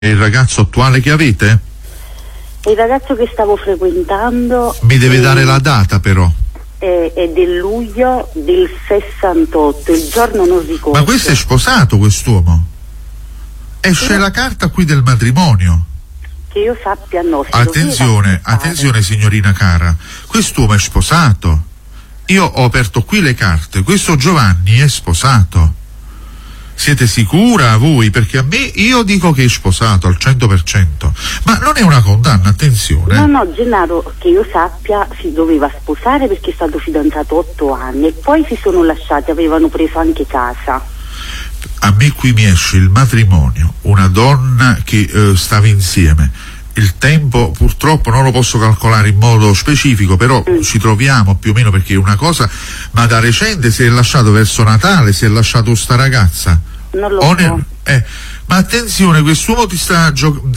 il ragazzo attuale che avete? Il ragazzo che stavo frequentando. Mi deve dare la data però. È del luglio del 68, il giorno non ricordo. Ma questo è sposato, quest'uomo? Esce la carta qui del matrimonio. Che io sappia no. Attenzione signorina cara, quest'uomo è sposato. Io ho aperto qui le carte, questo Giovanni è sposato. Siete sicura voi? Perché a me, io dico che è sposato al 100%, ma non è una condanna, attenzione. No, Gennaro, che io sappia si doveva sposare perché è stato fidanzato 8 anni e poi si sono lasciati, avevano preso anche casa. A me qui mi esce il matrimonio, una donna che stava insieme. Il tempo purtroppo non lo posso calcolare in modo specifico, però ci troviamo più o meno, perché è una cosa, ma da recente si è lasciato verso Natale, si è lasciato sta ragazza. Non lo so. Ma attenzione, quest'uomo ti sta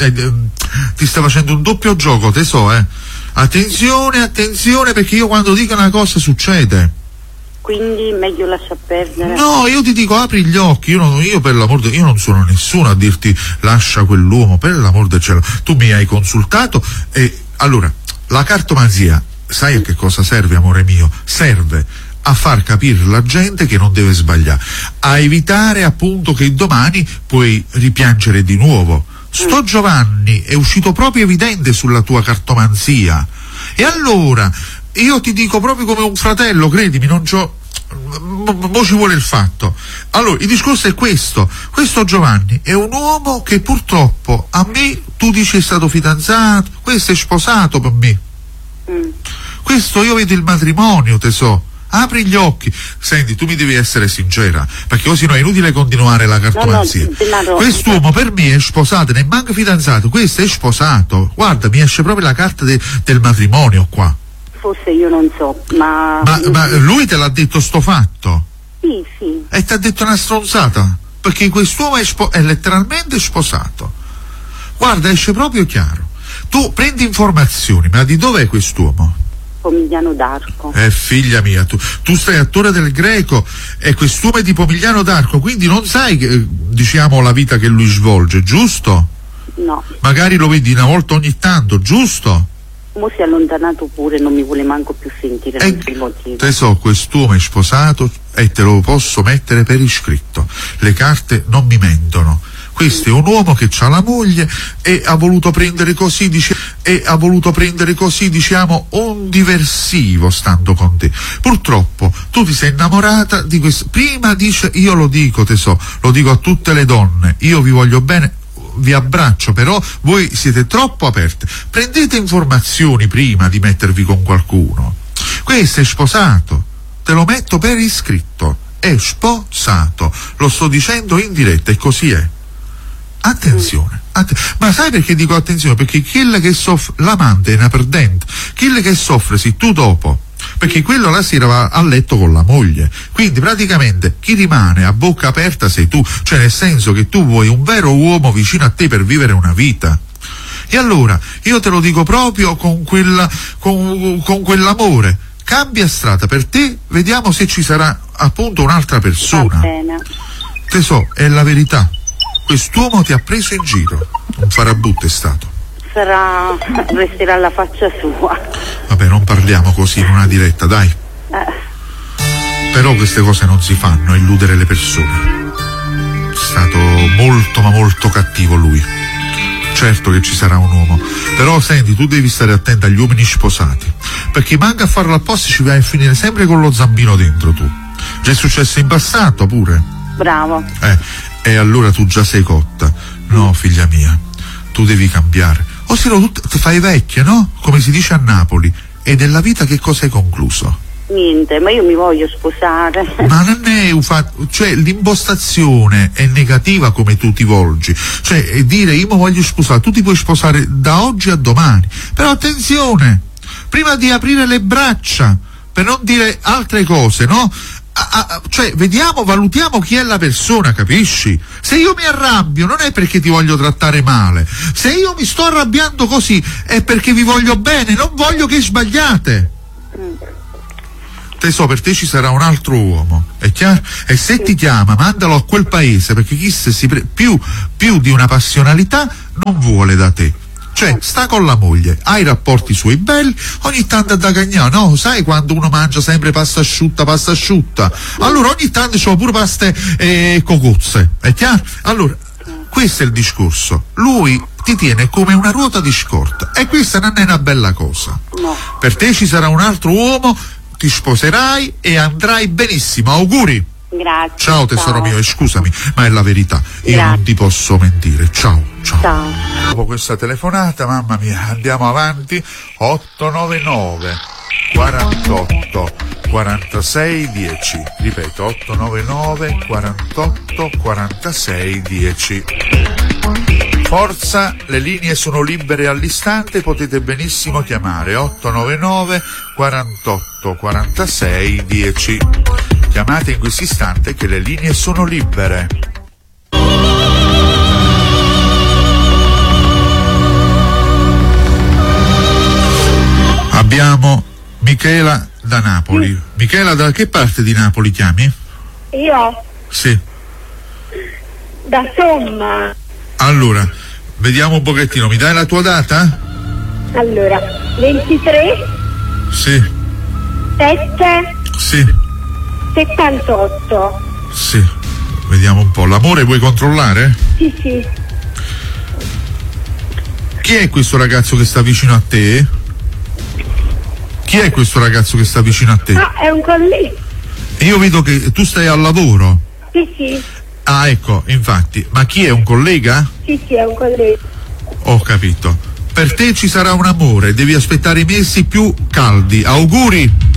facendo un doppio gioco, te so, Attenzione, perché io quando dico una cosa succede. Quindi meglio lascia perdere. No, io ti dico apri gli occhi, io per l'amor di Dio, io non sono nessuno a dirti lascia quell'uomo, per l'amor del cielo. Tu mi hai consultato e allora la cartomanzia, sai a che cosa serve, amore mio? Serve a far capire la gente che non deve sbagliare, a evitare appunto che domani puoi ripiangere di nuovo. Sto Giovanni è uscito proprio evidente sulla tua cartomanzia e allora io ti dico proprio come un fratello, credimi, non c'ho, mo ci vuole il fatto. Allora il discorso è questo Giovanni è un uomo che purtroppo a me, tu dici è stato fidanzato, questo è sposato per me. Questo io vedo il matrimonio, tesoro. Apri gli occhi. Senti, tu mi devi essere sincera, perché così no è inutile continuare la cartomanzia. Quest'uomo per me è sposato, ne manca fidanzato, questo è sposato. Guarda, mi esce proprio la carta del matrimonio qua. Forse io non so, ma lui te l'ha detto sto fatto? Sì. E ti ha detto una stronzata? Perché quest'uomo è letteralmente sposato. Guarda, esce proprio chiaro. Tu prendi informazioni, ma di dov'è quest'uomo? Pomigliano d'Arco. Figlia mia, tu sei attore del Greco e quest'uomo è di Pomigliano d'Arco, quindi non sai diciamo la vita che lui svolge, giusto? No. Magari lo vedi una volta ogni tanto, giusto? Mo si è allontanato pure, non mi vuole manco più sentire, non so il motivo. Te so, quest'uomo è sposato e te lo posso mettere per iscritto. Le carte non mi mentono. Questo è un uomo che ha la moglie e ha voluto prendere così, diciamo, un diversivo stando con te. Purtroppo tu ti sei innamorata di questo. Prima dice, io lo dico, lo dico a tutte le donne, io vi voglio bene, vi abbraccio, però voi siete troppo aperte. Prendete informazioni prima di mettervi con qualcuno. Questo è sposato, te lo metto per iscritto, è sposato, lo sto dicendo in diretta e così è. Attenzione, ma sai perché dico attenzione? Perché quello che soffre, l'amante è una perdente, quello che soffre sei tu dopo, perché quello la sera va a letto con la moglie, quindi praticamente chi rimane a bocca aperta sei tu, cioè nel senso che tu vuoi un vero uomo vicino a te per vivere una vita. E allora io te lo dico proprio con quell'amore, cambia strada per te, vediamo se ci sarà appunto un'altra persona. Va bene. Te so, è la verità. Quest'uomo ti ha preso in giro, un farabutto è stato. Resterà la faccia sua. Vabbè, non parliamo così in una diretta, dai. Però queste cose non si fanno, illudere le persone. È stato molto ma molto cattivo lui. Certo che ci sarà un uomo, però senti, tu devi stare attenta agli uomini sposati, perché manca a farlo apposta ci vai a finire sempre con lo zampino dentro tu. Già è successo in passato pure. Bravo. E allora tu già sei cotta. No, figlia mia, tu devi cambiare. O se no tu ti fai vecchia, no? Come si dice a Napoli. E della vita che cosa hai concluso? Niente, ma io mi voglio sposare. Ma non è un fatto, cioè l'impostazione è negativa come tu ti volgi. Cioè dire io mi voglio sposare, tu ti puoi sposare da oggi a domani. Però attenzione, prima di aprire le braccia, per non dire altre cose, no? Cioè valutiamo chi è la persona, capisci? Se io mi arrabbio non è perché ti voglio trattare male, se io mi sto arrabbiando così è perché vi voglio bene, non voglio che sbagliate. tesoro, per te ci sarà un altro uomo, è chiaro? E se ti chiama, mandalo a quel paese, perché chi se più di una passionalità non vuole da te. Cioè, sta con la moglie, hai rapporti suoi belli, ogni tanto da cagnà, no? Sai quando uno mangia sempre pasta asciutta, allora ogni tanto c'ho pure paste e cocozze, è chiaro? Allora, questo è il discorso, lui ti tiene come una ruota di scorta e questa non è una bella cosa. No. Per te ci sarà un altro uomo, ti sposerai e andrai benissimo, auguri. Grazie. Ciao tesoro mio, e scusami, ma è la verità, io non ti posso mentire. Ciao. Dopo questa telefonata, mamma mia, andiamo avanti. 899 48 46 10, ripeto, 899 48 46 10. Forza, le linee sono libere all'istante, potete benissimo chiamare 899 48 46 10. Chiamate in questo istante che le linee sono libere. Abbiamo Michela da Napoli. Michela, da che parte di Napoli chiami? Io? Sì. Da Somma. Allora, vediamo un pochettino, mi dai la tua data? Allora, 23 Sì. 7 Sì. 78. Sì. Vediamo un po'. L'amore vuoi controllare? Sì. Chi è questo ragazzo che sta vicino a te? Chi è questo ragazzo che sta vicino a te? Ah, è un collega. Io vedo che tu stai al lavoro. Sì. Ah, ecco, infatti. Ma chi è, un collega? Sì, è un collega. Ho capito. Per te ci sarà un amore, devi aspettare i mesi più caldi. Auguri!